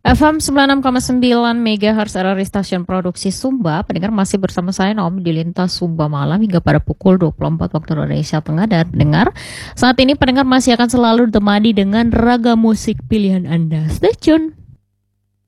FM 96,9 MHz RRI Stasiun Produksi Sumba. Pendengar masih bersama saya Naomi di Lintas Sumba Malam hingga pada pukul 24 waktu Indonesia Tengah. Dan pendengar, saat ini pendengar masih akan selalu ditemani dengan ragam musik pilihan Anda. Stay tune.